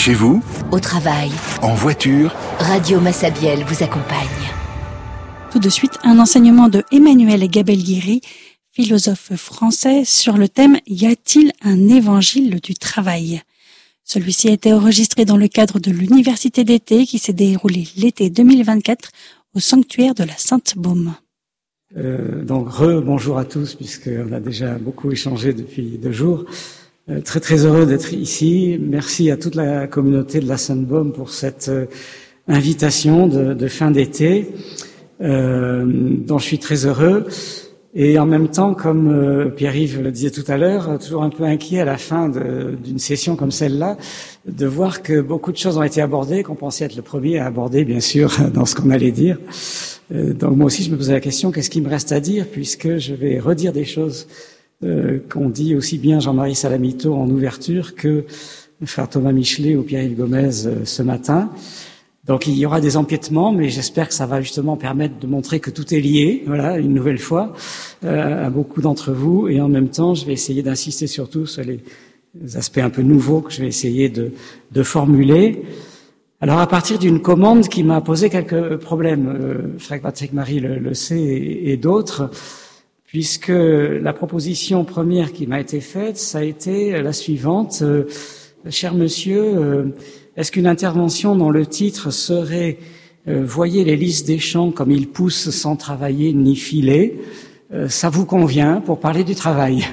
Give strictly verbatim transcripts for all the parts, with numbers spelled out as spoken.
Chez vous, au travail, en voiture, Radio Massabielle vous accompagne. Tout de suite, un enseignement de Emmanuel Gabelguiri, philosophe français, sur le thème « Y a-t-il un évangile du travail ?» Celui-ci a été enregistré dans le cadre de l'université d'été qui s'est déroulée l'été deux mille vingt-quatre au sanctuaire de la Sainte-Baume. Euh, donc, re-bonjour à tous, puisqu'on a déjà beaucoup échangé depuis deux jours. Euh, très très heureux d'être ici. Merci à toute la communauté de la Sainte-Baume pour cette euh, invitation de, de fin d'été, euh, dont je suis très heureux. Et en même temps, comme euh, Pierre-Yves le disait tout à l'heure, toujours un peu inquiet à la fin de, d'une session comme celle-là, de voir que beaucoup de choses ont été abordées, qu'on pensait être le premier à aborder, bien sûr, dans ce qu'on allait dire. Euh, donc moi aussi, je me posais la question, qu'est-ce qu'il me reste à dire, puisque je vais redire des choses euh, qu'ont dit aussi bien Jean-Marie Salamito en ouverture que le frère Thomas Michelet ou Pierre-Yves Gomez euh, ce matin. Donc il y aura des empiètements, mais j'espère que ça va justement permettre de montrer que tout est lié, voilà, une nouvelle fois, euh, à beaucoup d'entre vous. Et en même temps, je vais essayer d'insister surtout sur les aspects un peu nouveaux que je vais essayer de, de formuler. Alors à partir d'une commande qui m'a posé quelques problèmes, euh, frère Patrick Marie le, le sait et, et d'autres, puisque la proposition première qui m'a été faite, ça a été la suivante. Euh, cher monsieur, euh, est-ce qu'une intervention dont le titre serait euh, « Voyez les lys des champs comme ils poussent sans travailler ni filer euh, », ça vous convient pour parler du travail?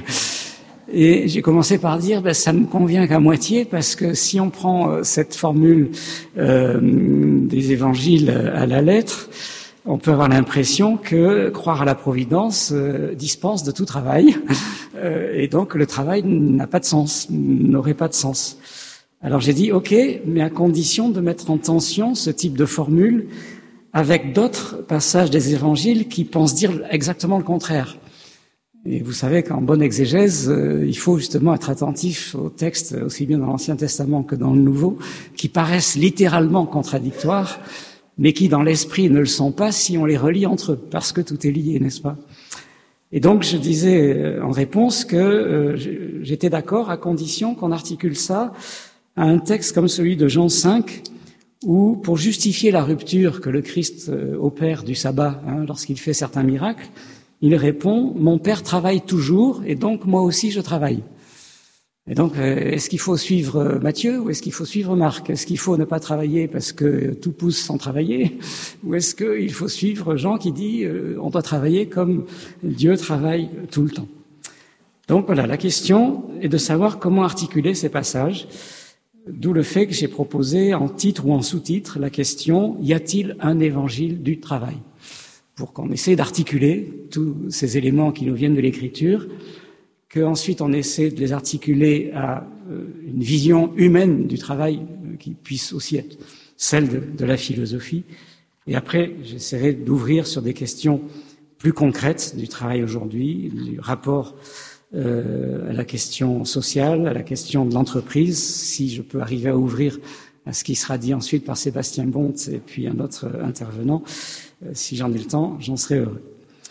Et j'ai commencé par dire ben, « ça me convient qu'à moitié » parce que si on prend euh, cette formule euh, des évangiles à la lettre, on peut avoir l'impression que croire à la providence euh, dispense de tout travail euh, et donc le travail n'a pas de sens, n'aurait pas de sens. Alors j'ai dit, ok, mais à condition de mettre en tension ce type de formule avec d'autres passages des évangiles qui pensent dire exactement le contraire. Et vous savez qu'en bonne exégèse, euh, il faut justement être attentif aux textes, aussi bien dans l'Ancien Testament que dans le Nouveau, qui paraissent littéralement contradictoires, mais qui dans l'esprit ne le sont pas si on les relie entre eux, parce que tout est lié, n'est-ce pas? Et donc je disais en réponse que euh, j'étais d'accord à condition qu'on articule ça à un texte comme celui de Jean cinq, où, pour justifier la rupture que le Christ opère du sabbat, hein, lorsqu'il fait certains miracles, il répond « Mon Père travaille toujours, et donc moi aussi je travaille ». Et donc, est-ce qu'il faut suivre Matthieu ou est-ce qu'il faut suivre Marc? Est-ce qu'il faut ne pas travailler parce que tout pousse sans travailler? Ou est-ce qu'il faut suivre Jean qui dit euh, « On doit travailler comme Dieu travaille tout le temps ». Donc voilà, la question est de savoir comment articuler ces passages. D'où le fait que j'ai proposé en titre ou en sous-titre la question « Y a-t-il un évangile du travail ?» pour qu'on essaie d'articuler tous ces éléments qui nous viennent de l'Écriture, qu'ensuite on essaie de les articuler à une vision humaine du travail qui puisse aussi être celle de, de la philosophie. Et après, j'essaierai d'ouvrir sur des questions plus concrètes du travail aujourd'hui, du rapport Euh, à la question sociale, à la question de l'entreprise, si je peux arriver à ouvrir à ce qui sera dit ensuite par Sébastien Bonte et puis un autre intervenant, euh, si j'en ai le temps, j'en serai heureux.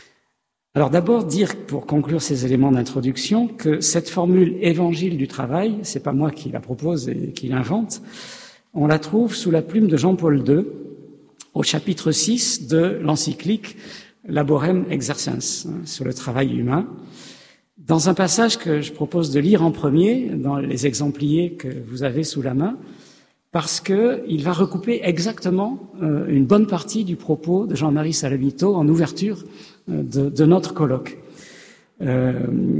Alors d'abord dire, pour conclure ces éléments d'introduction, que cette formule évangile du travail, c'est pas moi qui la propose et qui l'invente, on la trouve sous la plume de Jean-Paul deux, au chapitre six de l'encyclique Laborem Exercens, hein, sur le travail humain. Dans un passage que je propose de lire en premier, dans les exempliers que vous avez sous la main, parce qu'il va recouper exactement euh, une bonne partie du propos de Jean-Marie Salamito en ouverture euh, de, de notre colloque. Euh,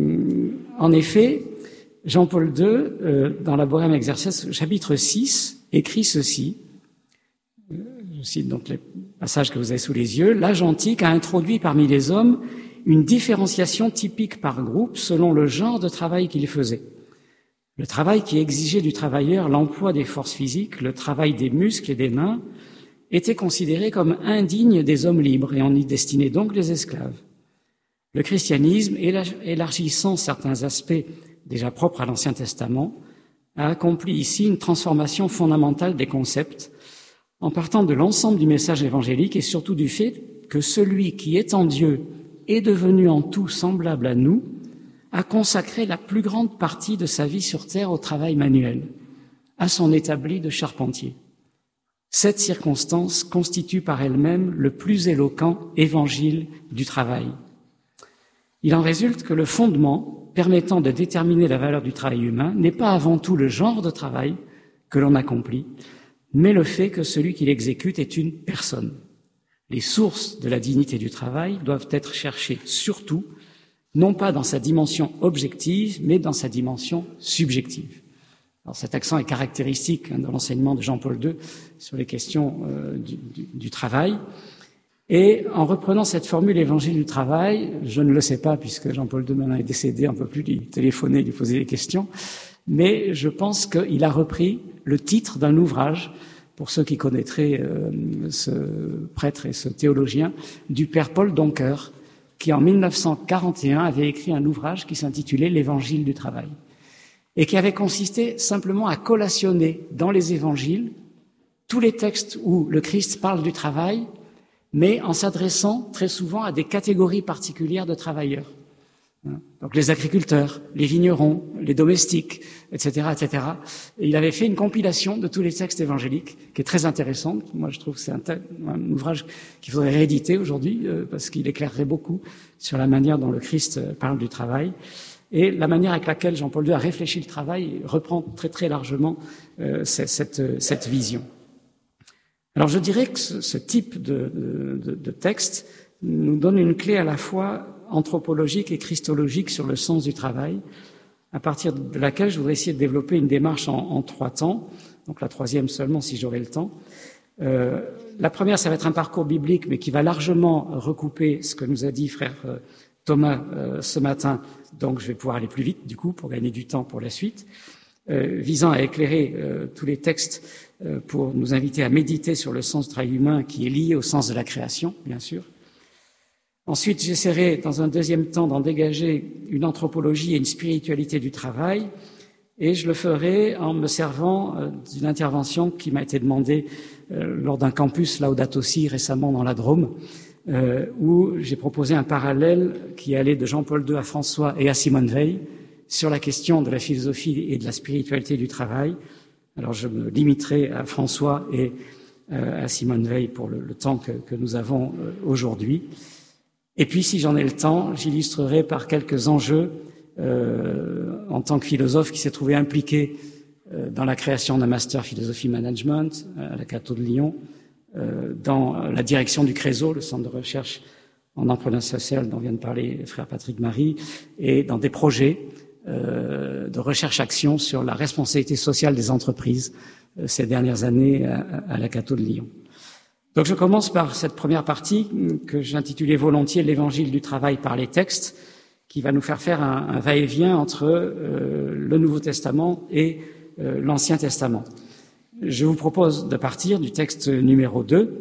en effet, Jean-Paul deux, euh, dans Laborem Exercens, chapitre six, écrit ceci, je cite donc les passages que vous avez sous les yeux, « L'âge antique a introduit parmi les hommes une différenciation typique par groupe selon le genre de travail qu'il faisait. Le travail qui exigeait du travailleur l'emploi des forces physiques, le travail des muscles et des mains, était considéré comme indigne des hommes libres et on y destinait donc les esclaves. Le christianisme, élargissant certains aspects déjà propres à l'Ancien Testament, a accompli ici une transformation fondamentale des concepts en partant de l'ensemble du message évangélique et surtout du fait que celui qui est en Dieu est devenu en tout semblable à nous, a consacré la plus grande partie de sa vie sur terre au travail manuel, à son établi de charpentier. Cette circonstance constitue par elle-même le plus éloquent évangile du travail. Il en résulte que le fondement permettant de déterminer la valeur du travail humain n'est pas avant tout le genre de travail que l'on accomplit, mais le fait que celui qui l'exécute est une personne. Les sources de la dignité du travail doivent être cherchées surtout, non pas dans sa dimension objective, mais dans sa dimension subjective. Alors cet accent est caractéristique hein, de l'enseignement de Jean-Paul deux sur les questions euh, du, du, du travail. Et en reprenant cette formule évangile du travail, je ne le sais pas puisque Jean-Paul deux maintenant est décédé, on ne peut plus lui téléphoner, lui poser des questions, mais je pense qu'il a repris le titre d'un ouvrage, pour ceux qui connaîtraient euh, ce prêtre et ce théologien, du père Paul Doncker, qui en mille neuf cent quarante et un avait écrit un ouvrage qui s'intitulait l'Évangile du travail, et qui avait consisté simplement à collationner dans les évangiles tous les textes où le Christ parle du travail, mais en s'adressant très souvent à des catégories particulières de travailleurs. Donc les agriculteurs, les vignerons, les domestiques, et cetera, et cetera. Et il avait fait une compilation de tous les textes évangéliques qui est très intéressante. Moi, je trouve que c'est un, un ouvrage qu'il faudrait rééditer aujourd'hui euh, parce qu'il éclairerait beaucoup sur la manière dont le Christ parle du travail. Et la manière avec laquelle Jean-Paul deux a réfléchi le travail reprend très très largement euh, cette, cette vision. Alors je dirais que ce, ce type de, de, de texte nous donne une clé à la fois anthropologique et christologique sur le sens du travail, à partir de laquelle je voudrais essayer de développer une démarche en, en trois temps, donc la troisième seulement si j'aurai le temps. Euh, la première, ça va être un parcours biblique, mais qui va largement recouper ce que nous a dit frère euh, Thomas euh, ce matin, donc je vais pouvoir aller plus vite du coup pour gagner du temps pour la suite, euh, visant à éclairer euh, tous les textes euh, pour nous inviter à méditer sur le sens du travail humain qui est lié au sens de la création, bien sûr. Ensuite, j'essaierai dans un deuxième temps d'en dégager une anthropologie et une spiritualité du travail, et je le ferai en me servant euh, d'une intervention qui m'a été demandée euh, lors d'un campus Laudato Si récemment dans la Drôme, euh, où j'ai proposé un parallèle qui allait de Jean-Paul deux à François et à Simone Veil sur la question de la philosophie et de la spiritualité du travail. Alors je me limiterai à François et euh, à Simone Veil pour le, le temps que, que nous avons euh, aujourd'hui. Et puis, si j'en ai le temps, j'illustrerai par quelques enjeux euh, en tant que philosophe qui s'est trouvé impliqué euh, dans la création d'un master philosophie management à la Cato de Lyon, euh, dans la direction du Créso, le centre de recherche en entrepreneuriat social dont vient de parler frère Patrick Marie, et dans des projets euh, de recherche-action sur la responsabilité sociale des entreprises euh, ces dernières années à, à la Cato de Lyon. Donc je commence par cette première partie que j'intitulais volontiers l'évangile du travail par les textes, qui va nous faire faire un, un va-et-vient entre euh, le Nouveau Testament et euh, l'Ancien Testament. Je vous propose de partir du texte numéro deux,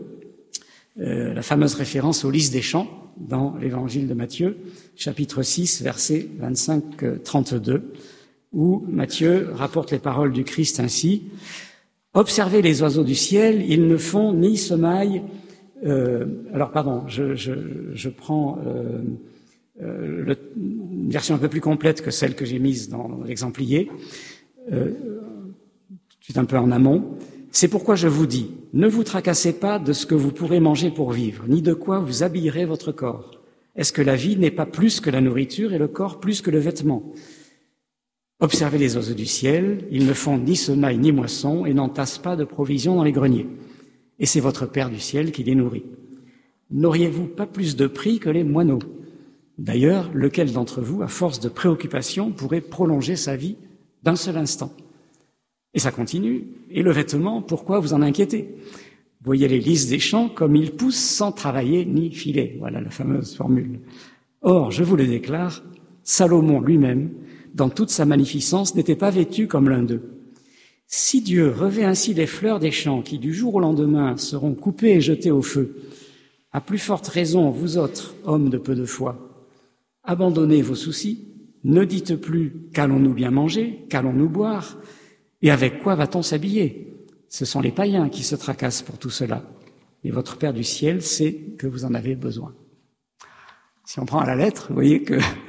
euh, la fameuse référence au lys des champs dans l'évangile de Matthieu, chapitre six, versets vingt-cinq à trente-deux, où Matthieu rapporte les paroles du Christ ainsi: observez les oiseaux du ciel, ils ne font ni semaillent. Euh, alors, pardon, je, je, je prends euh, euh, le, une version un peu plus complète que celle que j'ai mise dans l'exemplier, euh, tout un peu en amont. C'est pourquoi je vous dis, ne vous tracassez pas de ce que vous pourrez manger pour vivre, ni de quoi vous habillerez votre corps. Est-ce que la vie n'est pas plus que la nourriture et le corps plus que le vêtement ? Observez les oiseaux du ciel, ils ne font ni semaille ni moisson et n'entassent pas de provisions dans les greniers. Et c'est votre Père du ciel qui les nourrit. N'auriez-vous pas plus de prix que les moineaux ? D'ailleurs, lequel d'entre vous, à force de préoccupation, pourrait prolonger sa vie d'un seul instant ? Et ça continue. Et le vêtement, pourquoi vous en inquiétez ? Voyez les lys des champs comme ils poussent sans travailler ni filer. Voilà la fameuse formule. Or, je vous le déclare, Salomon lui-même, dans toute sa magnificence, n'était pas vêtu comme l'un d'eux. Si Dieu revêt ainsi les fleurs des champs, qui du jour au lendemain seront coupées et jetées au feu, à plus forte raison, vous autres, hommes de peu de foi, abandonnez vos soucis, ne dites plus « qu'allons-nous bien manger, qu'allons-nous boire, et avec quoi va-t-on s'habiller ?» Ce sont les païens qui se tracassent pour tout cela, et votre Père du ciel sait que vous en avez besoin. Si on prend à la lettre, vous voyez que on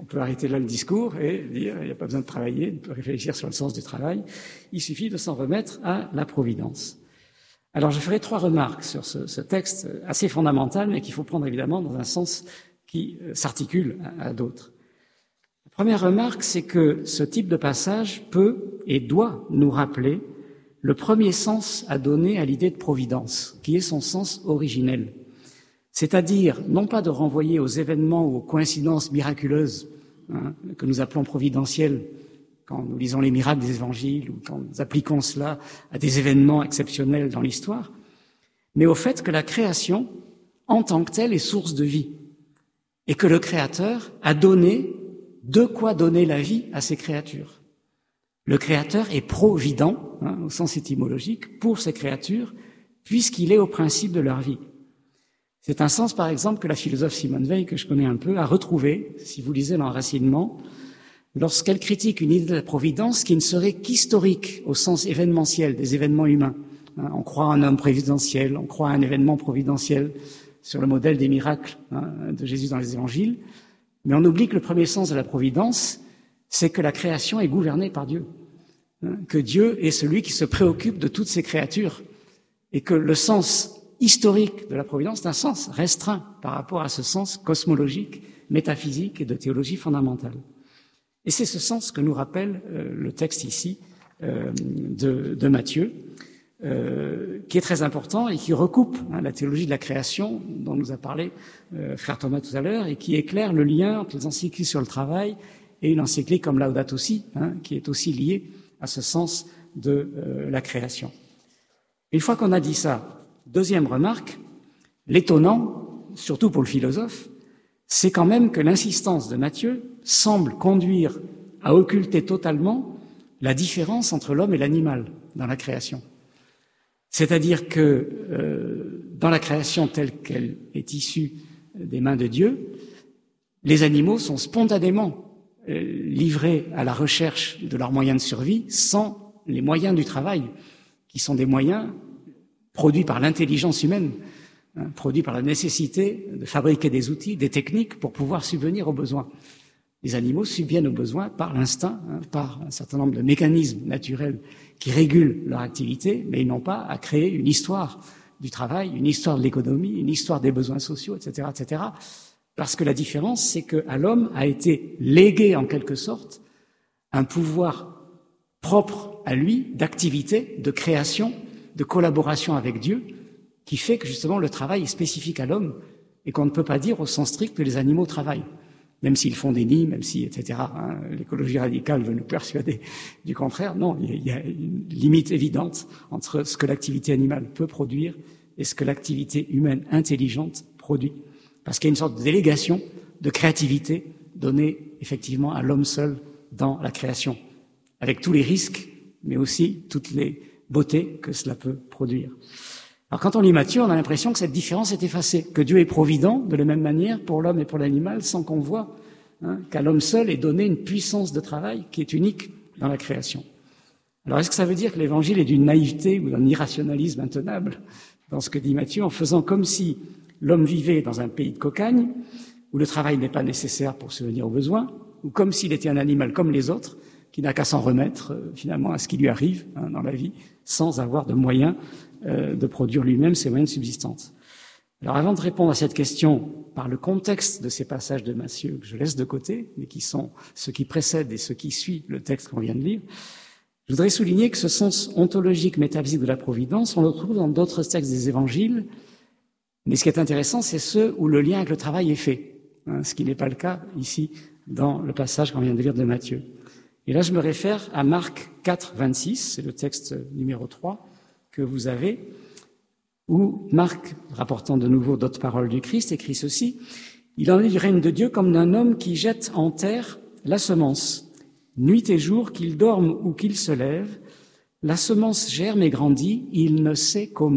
peut arrêter là le discours et dire il n'y a pas besoin de travailler, de réfléchir sur le sens du travail. Il suffit de s'en remettre à la providence. Alors je ferai trois remarques sur ce, ce texte assez fondamental, mais qu'il faut prendre évidemment dans un sens qui s'articule à, à d'autres. La première remarque, c'est que ce type de passage peut et doit nous rappeler le premier sens à donner à l'idée de providence, qui est son sens originel. C'est-à-dire, non pas de renvoyer aux événements ou aux coïncidences miraculeuses, hein, que nous appelons providentielles, quand nous lisons les miracles des évangiles ou quand nous appliquons cela à des événements exceptionnels dans l'histoire, mais au fait que la création, en tant que telle, est source de vie, et que le Créateur a donné de quoi donner la vie à ses créatures. Le Créateur est provident, hein, au sens étymologique, pour ses créatures, puisqu'il est au principe de leur vie. C'est un sens, par exemple, que la philosophe Simone Weil, que je connais un peu, a retrouvé, si vous lisez l'Enracinement, lorsqu'elle critique une idée de la providence qui ne serait qu'historique, au sens événementiel, des événements humains. Hein, on croit à un homme providentiel, on croit à un événement providentiel, sur le modèle des miracles hein, de Jésus dans les évangiles, mais on oublie que le premier sens de la providence, c'est que la création est gouvernée par Dieu, hein, que Dieu est celui qui se préoccupe de toutes ses créatures, et que le sens historique de la providence est un sens restreint par rapport à ce sens cosmologique, métaphysique et de théologie fondamentale. Et c'est ce sens que nous rappelle euh, le texte ici euh, de, de Matthieu, euh, qui est très important et qui recoupe hein, la théologie de la création dont nous a parlé euh, frère Thomas tout à l'heure et qui éclaire le lien entre les encycliques sur le travail et une encyclique comme Laudato Si, hein, qui est aussi liée à ce sens de euh, la création. Une fois qu'on a dit ça, deuxième remarque, l'étonnant, surtout pour le philosophe, c'est quand même que l'insistance de Matthieu semble conduire à occulter totalement la différence entre l'homme et l'animal dans la création. C'est-à-dire que euh, dans la création telle qu'elle est issue des mains de Dieu, les animaux sont spontanément euh, livrés à la recherche de leurs moyens de survie sans les moyens du travail, qui sont des moyens produits par l'intelligence humaine, hein, produits par la nécessité de fabriquer des outils, des techniques pour pouvoir subvenir aux besoins. Les animaux subviennent aux besoins par l'instinct, hein, par un certain nombre de mécanismes naturels qui régulent leur activité, mais ils n'ont pas à créer une histoire du travail, une histoire de l'économie, une histoire des besoins sociaux, et cetera, et cetera. Parce que la différence, c'est qu'à l'homme a été légué en quelque sorte un pouvoir propre à lui d'activité, de création, de collaboration avec Dieu, qui fait que justement le travail est spécifique à l'homme et qu'on ne peut pas dire au sens strict que les animaux travaillent, même s'ils font des nids, même si, et cetera. Hein, l'écologie radicale veut nous persuader du contraire. Non, il y a une limite évidente entre ce que l'activité animale peut produire et ce que l'activité humaine intelligente produit. Parce qu'il y a une sorte de délégation de créativité donnée effectivement à l'homme seul dans la création, avec tous les risques, mais aussi toutes les beautés que cela peut produire. Alors quand on lit Matthieu, on a l'impression que cette différence est effacée, que Dieu est provident de la même manière pour l'homme et pour l'animal, sans qu'on voit hein, qu'à l'homme seul est donnée une puissance de travail qui est unique dans la création. Alors est-ce que ça veut dire que l'Évangile est d'une naïveté ou d'un irrationalisme intenable dans ce que dit Matthieu, en faisant comme si l'homme vivait dans un pays de cocagne, où le travail n'est pas nécessaire pour subvenir aux besoins, ou comme s'il était un animal comme les autres, qui n'a qu'à s'en remettre euh, finalement à ce qui lui arrive hein, dans la vie, sans avoir de moyens euh, de produire lui-même ses moyens de subsistance. Alors avant de répondre à cette question par le contexte de ces passages de Matthieu que je laisse de côté, mais qui sont ceux qui précèdent et ceux qui suivent le texte qu'on vient de lire, je voudrais souligner que ce sens ontologique, métaphysique de la providence, on le retrouve dans d'autres textes des évangiles, mais ce qui est intéressant, c'est ceux où le lien avec le travail est fait, hein, ce qui n'est pas le cas ici dans le passage qu'on vient de lire de Matthieu. Et là, je me réfère à Marc quatre, vingt-six, c'est le texte numéro trois que vous avez, où Marc, rapportant de nouveau d'autres paroles du Christ, écrit ceci: « Il en est du règne de Dieu comme d'un homme qui jette en terre la semence. Nuit et jour, qu'il dorme ou qu'il se lève, la semence germe et grandit, il ne sait comment. »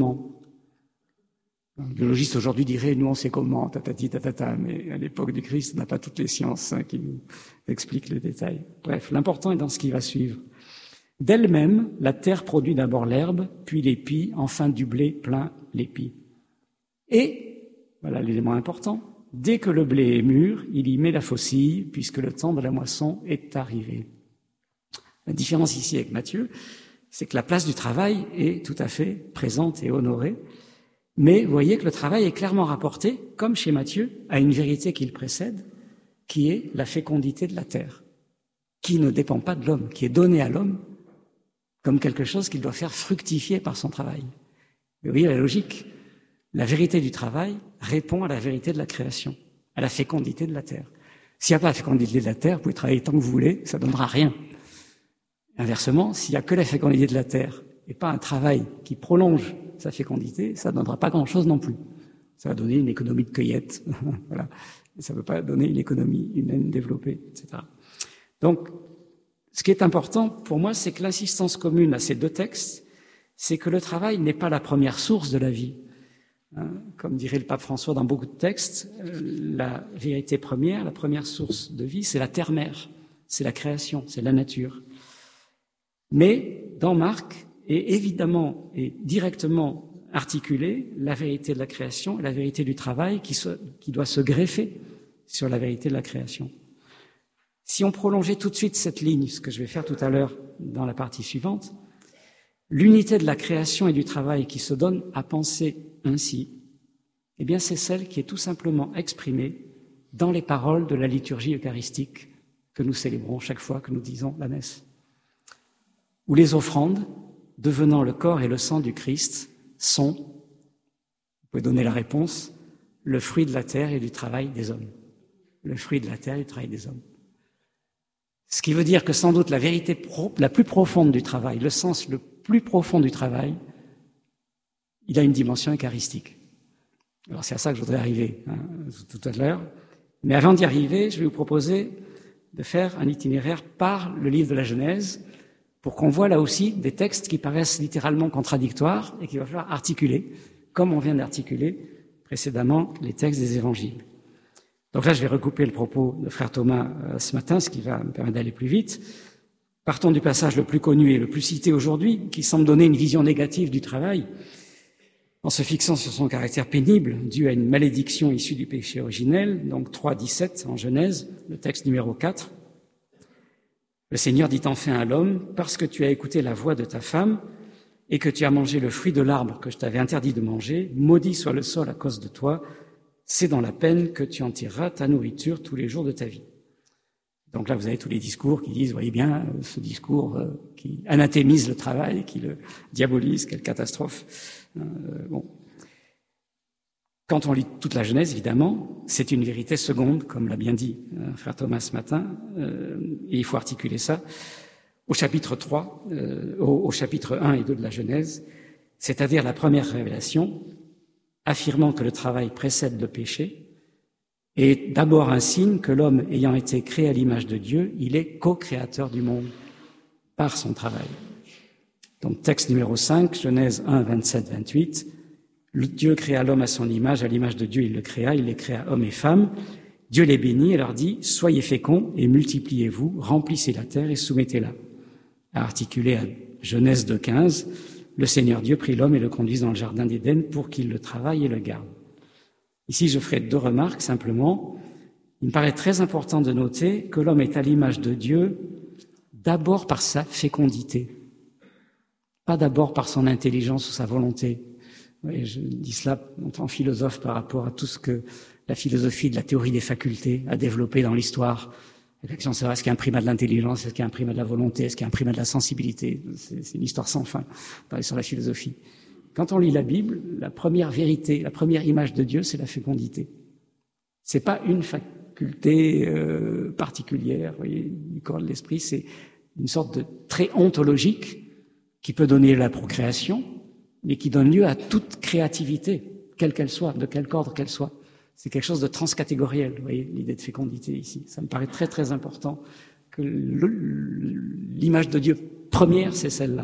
Le biologiste aujourd'hui dirait, nous on sait comment, tatati tatata, mais à l'époque du Christ, on n'a pas toutes les sciences hein, qui nous expliquent les détails. Bref, l'important est dans ce qui va suivre. D'elle-même, la terre produit d'abord l'herbe, puis l'épi, enfin du blé plein l'épi. Et, voilà l'élément important, dès que le blé est mûr, il y met la faucille, puisque le temps de la moisson est arrivé. La différence ici avec Matthieu, c'est que la place du travail est tout à fait présente et honorée, mais vous voyez que le travail est clairement rapporté, comme chez Matthieu, à une vérité qui le précède, qui est la fécondité de la terre, qui ne dépend pas de l'homme, qui est donnée à l'homme comme quelque chose qu'il doit faire fructifier par son travail. Vous voyez la logique. La vérité du travail répond à la vérité de la création, à la fécondité de la terre. S'il n'y a pas la fécondité de la terre, vous pouvez travailler tant que vous voulez, ça ne donnera rien. Inversement, s'il n'y a que la fécondité de la terre et pas un travail qui prolonge sa fécondité, ça ne donnera pas grand-chose non plus. Ça va donner une économie de cueillette, voilà. Ça ne peut pas donner une économie humaine développée, et cetera. Donc, ce qui est important pour moi, c'est que l'insistance commune à ces deux textes, c'est que le travail n'est pas la première source de la vie. Hein, comme dirait le pape François dans beaucoup de textes, la vérité première, la première source de vie, c'est la terre-mère, c'est la création, c'est la nature. Mais dans Marc est évidemment et directement articulée la vérité de la création et la vérité du travail qui, se, qui doit se greffer sur la vérité de la création. Si on prolongeait tout de suite cette ligne, ce que je vais faire tout à l'heure dans la partie suivante, l'unité de la création et du travail qui se donne à penser ainsi, eh bien c'est celle qui est tout simplement exprimée dans les paroles de la liturgie eucharistique que nous célébrons chaque fois que nous disons la messe, où les offrandes, devenant le corps et le sang du Christ, sont, vous pouvez donner la réponse, le fruit de la terre et du travail des hommes. Le fruit de la terre et du travail des hommes. Ce qui veut dire que sans doute la vérité pro, la plus profonde du travail, le sens le plus profond du travail, il a une dimension eucharistique. Alors c'est à ça que je voudrais arriver hein, tout à l'heure. Mais avant d'y arriver, je vais vous proposer de faire un itinéraire par le livre de la Genèse, pour qu'on voit là aussi des textes qui paraissent littéralement contradictoires et qu'il va falloir articuler, comme on vient d'articuler précédemment les textes des évangiles. Donc là, je vais recouper le propos de frère Thomas euh, ce matin, ce qui va me permettre d'aller plus vite. Partons du passage le plus connu et le plus cité aujourd'hui, qui semble donner une vision négative du travail, en se fixant sur son caractère pénible, dû à une malédiction issue du péché originel, donc trois dix-sept en Genèse, le texte numéro quatre. Le Seigneur dit enfin à l'homme, « Parce que tu as écouté la voix de ta femme et que tu as mangé le fruit de l'arbre que je t'avais interdit de manger, maudit soit le sol à cause de toi, c'est dans la peine que tu en tireras ta nourriture tous les jours de ta vie. » Donc là, vous avez tous les discours qui disent, voyez bien, ce discours euh, qui anathémise le travail, qui le diabolise, quelle catastrophe. Euh, bon. Quand on lit toute la Genèse, évidemment, c'est une vérité seconde, comme l'a bien dit euh, frère Thomas ce matin, euh, et il faut articuler ça au chapitre trois, euh, au, au chapitre un et deux de la Genèse, c'est-à-dire la première révélation, affirmant que le travail précède le péché, est d'abord un signe que l'homme ayant été créé à l'image de Dieu, il est co-créateur du monde par son travail. Donc texte numéro cinq, Genèse un, vingt-sept, vingt-huit, Dieu créa l'homme à son image, à l'image de Dieu il le créa, il les créa hommes et femmes. Dieu les bénit et leur dit, soyez féconds et multipliez-vous, remplissez la terre et soumettez-la. À articuler à Genèse deux, quinze, le Seigneur Dieu prit l'homme et le conduit dans le jardin d'Éden pour qu'il le travaille et le garde. Ici, je ferai deux remarques simplement. Il me paraît très important de noter que l'homme est à l'image de Dieu d'abord par sa fécondité, pas d'abord par son intelligence ou sa volonté. Et je dis cela en tant que philosophe par rapport à tout ce que la philosophie de la théorie des facultés a développé dans l'histoire. La question de savoir est-ce qu'il y a un primat de l'intelligence, est-ce qu'il y a un primat de la volonté, est-ce qu'il y a un primat de la sensibilité. C'est, c'est une histoire sans fin, parler sur la philosophie. Quand on lit la Bible, la première vérité, la première image de Dieu, c'est la fécondité. C'est pas une faculté euh, particulière, vous voyez, du corps de l'esprit, c'est une sorte de trait ontologique qui peut donner la procréation, mais qui donne lieu à toute créativité, quelle qu'elle soit, de quel ordre qu'elle soit. C'est quelque chose de transcatégoriel, vous voyez, l'idée de fécondité ici. Ça me paraît très très important que le, l'image de Dieu première, c'est celle-là.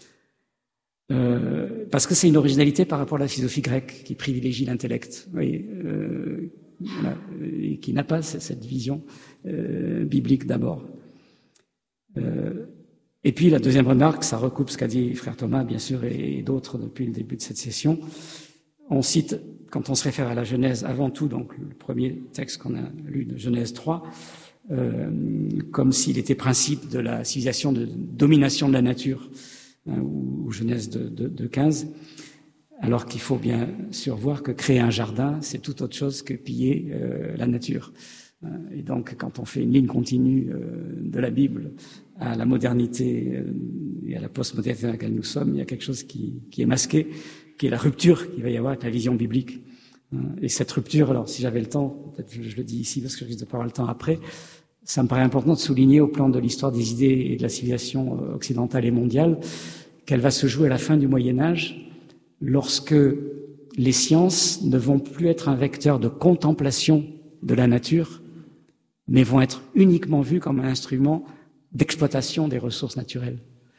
Euh, parce que c'est une originalité par rapport à la philosophie grecque qui privilégie l'intellect, vous voyez, euh, voilà, et qui n'a pas cette vision euh, biblique d'abord. Euh, et puis la deuxième remarque, ça recoupe ce qu'a dit frère Thomas, bien sûr, et, et d'autres depuis le début de cette session. On cite quand on se réfère à la Genèse, avant tout, donc le premier texte qu'on a lu de Genèse trois, euh, comme s'il était principe de la civilisation de domination de la nature, hein, ou, ou Genèse de, de, de quinze, alors qu'il faut bien sûr voir que créer un jardin, c'est tout autre chose que piller euh, la nature. Et donc, quand on fait une ligne continue euh, de la Bible à la modernité euh, et à la postmodernité dans laquelle nous sommes, il y a quelque chose qui, qui est masqué, qui est la rupture qu'il va y avoir avec la vision biblique. Et cette rupture, alors si j'avais le temps, peut-être je, je le dis ici parce que je risque de pas avoir le temps après, ça me paraît important de souligner au plan de l'histoire des idées et de la civilisation occidentale et mondiale qu'elle va se jouer à la fin du Moyen-Âge, lorsque les sciences ne vont plus être un vecteur de contemplation de la nature, mais vont être uniquement vues comme un instrument d'exploitation des ressources naturelles.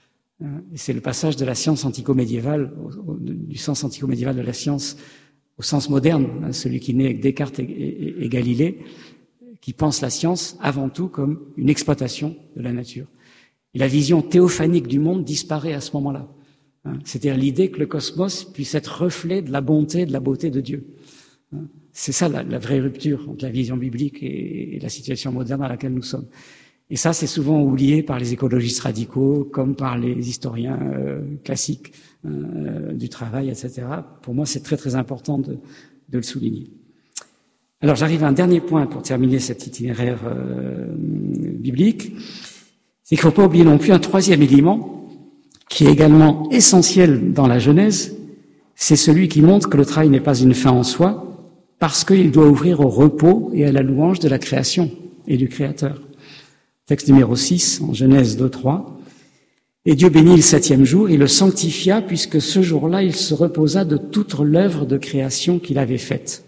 Et c'est le passage de la science antico-médiévale, du sens antico-médiéval de la science au sens moderne, celui qui naît avec Descartes et, et, et Galilée, qui pense la science avant tout comme une exploitation de la nature. Et la vision théophanique du monde disparaît à ce moment-là. C'est-à-dire l'idée que le cosmos puisse être reflet de la bonté, de la beauté de Dieu. C'est ça la, la vraie rupture entre la vision biblique et, et la situation moderne dans laquelle nous sommes. Et ça, c'est souvent oublié par les écologistes radicaux, comme par les historiens euh, classiques euh, du travail, et cetera. Pour moi, c'est très très important de, de le souligner. Alors, j'arrive à un dernier point pour terminer cet itinéraire euh, biblique. C'est qu'il ne faut pas oublier non plus un troisième élément qui est également essentiel dans la Genèse. C'est celui qui montre que le travail n'est pas une fin en soi, parce qu'il doit ouvrir au repos et à la louange de la création et du Créateur. Texte numéro six, en Genèse deux, trois. Et Dieu bénit le septième jour, il le sanctifia, puisque ce jour-là, il se reposa de toute l'œuvre de création qu'il avait faite.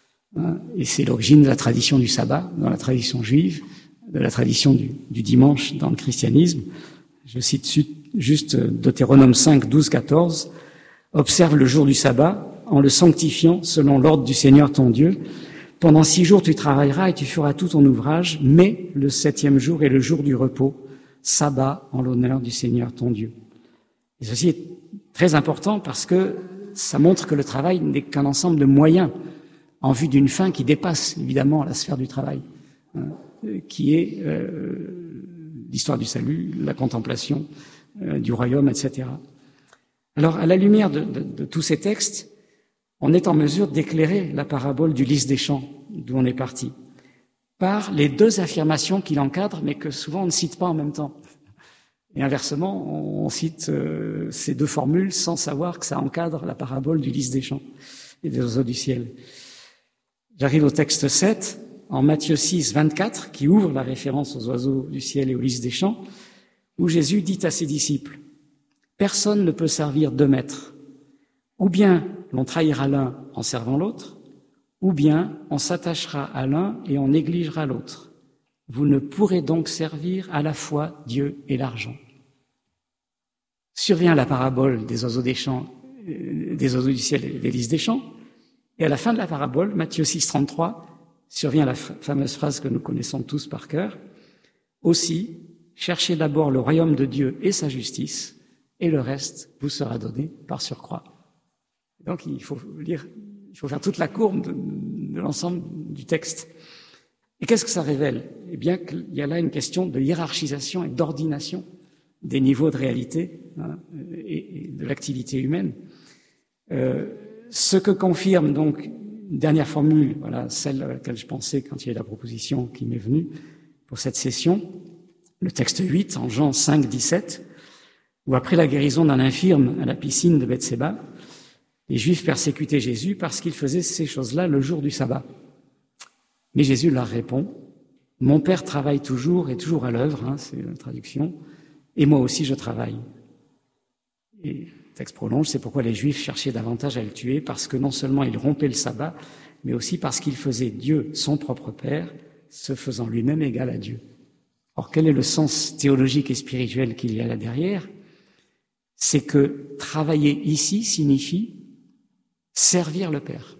Et c'est l'origine de la tradition du sabbat, dans la tradition juive, de la tradition du, du dimanche dans le christianisme. Je cite juste Deutéronome cinq, douze, quatorze. Observe le jour du sabbat, en le sanctifiant selon l'ordre du Seigneur ton Dieu. Pendant six jours tu travailleras et tu feras tout ton ouvrage, mais le septième jour est le jour du repos, sabbat en l'honneur du Seigneur ton Dieu. Et ceci est très important parce que ça montre que le travail n'est qu'un ensemble de moyens en vue d'une fin qui dépasse évidemment la sphère du travail, hein, qui est euh, l'histoire du salut, la contemplation euh, du royaume, et cetera. Alors, à la lumière de, de, de tous ces textes, on est en mesure d'éclairer la parabole du lys des champs, d'où on est parti, par les deux affirmations qui l'encadrent, mais que souvent on ne cite pas en même temps. Et inversement, on cite euh, ces deux formules sans savoir que ça encadre la parabole du lys des champs et des oiseaux du ciel. J'arrive au texte sept, en Matthieu six, vingt-quatre, qui ouvre la référence aux oiseaux du ciel et aux lys des champs, où Jésus dit à ses disciples: « Personne ne peut servir deux maîtres. Ou bien l'on trahira l'un en servant l'autre, ou bien on s'attachera à l'un et on négligera l'autre. Vous ne pourrez donc servir à la fois Dieu et l'argent. » Survient la parabole des oiseaux des champs, des oiseaux du ciel et des lys des champs, et à la fin de la parabole, Matthieu six, trente-trois, survient la fameuse phrase que nous connaissons tous par cœur: « Aussi, cherchez d'abord le royaume de Dieu et sa justice, et le reste vous sera donné par surcroît. » Donc il faut lire, il faut faire toute la courbe de, de l'ensemble du texte. Et qu'est-ce que ça révèle? Eh bien qu'il y a là une question de hiérarchisation et d'ordination des niveaux de réalité, hein, et, et de l'activité humaine. Euh, ce que confirme donc une dernière formule, voilà, celle à laquelle je pensais quand il y a la proposition qui m'est venue pour cette session, le texte huit, en Jean cinq, dix-sept, où après la guérison d'un infirme à la piscine de Bethséba, les Juifs persécutaient Jésus parce qu'il faisait ces choses-là le jour du sabbat. Mais Jésus leur répond: « Mon Père travaille toujours et toujours à l'œuvre, hein, c'est la traduction, et moi aussi je travaille. » Et le texte prolonge: « C'est pourquoi les Juifs cherchaient davantage à le tuer, parce que non seulement il rompait le sabbat, mais aussi parce qu'il faisait Dieu son propre Père, se faisant lui-même égal à Dieu. » Or, quel est le sens théologique et spirituel qu'il y a là derrière? C'est que travailler ici signifie servir le Père.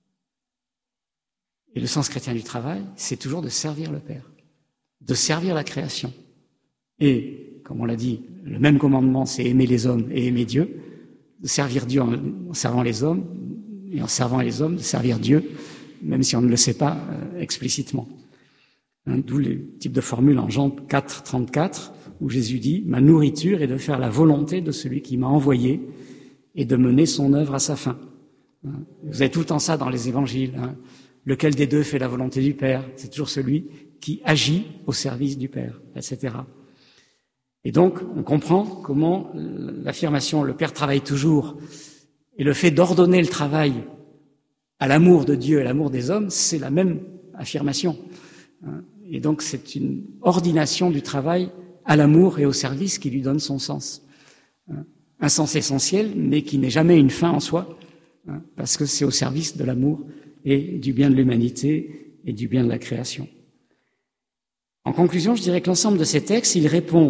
Et le sens chrétien du travail, c'est toujours de servir le Père, de servir la création. Et, comme on l'a dit, le même commandement, c'est aimer les hommes et aimer Dieu, de servir Dieu en servant les hommes, et en servant les hommes, de servir Dieu, même si on ne le sait pas euh, explicitement. Hein, d'où le type de formule en Jean quatre, trente-quatre, où Jésus dit « Ma nourriture est de faire la volonté de celui qui m'a envoyé et de mener son œuvre à sa fin. » Vous avez tout le temps ça dans les évangiles. Hein. Lequel des deux fait la volonté du Père? C'est toujours celui qui agit au service du Père, et cetera. Et donc, on comprend comment l'affirmation « le Père travaille toujours » et le fait d'ordonner le travail à l'amour de Dieu et à l'amour des hommes, c'est la même affirmation. Et donc, c'est une ordination du travail à l'amour et au service qui lui donne son sens. Un sens essentiel, mais qui n'est jamais une fin en soi, parce que c'est au service de l'amour et du bien de l'humanité et du bien de la création. En conclusion, je dirais que l'ensemble de ces textes, il répond